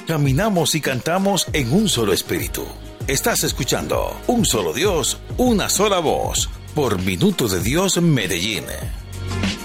caminamos y cantamos en un solo espíritu. Estás escuchando Un Solo Dios, Una Sola Voz, por Minuto de Dios Medellín.